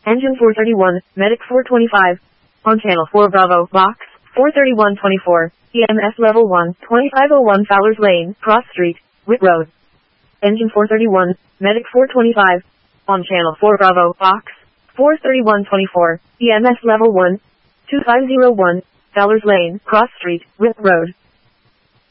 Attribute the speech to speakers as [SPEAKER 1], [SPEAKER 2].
[SPEAKER 1] Engine 431, Medic 425. On Channel 4 Bravo, Box 43124. EMS Level 1, 2501 Fowler's Lane, Cross Street, Whit Road. Engine 431, Medic 425. On Channel 4 Bravo, Box 43124. EMS Level 1, 2501 Fowler's Lane, Cross Street, Whit Road.